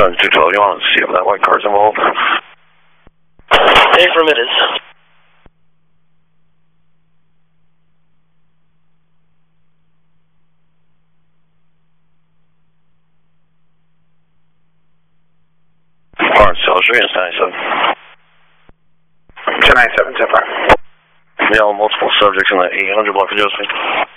212, you want to see if that white car's involved? Affirm it is. Alright, so it's 97. 1097, 10-5. Yeah, multiple subjects in the 800 block of Josephine.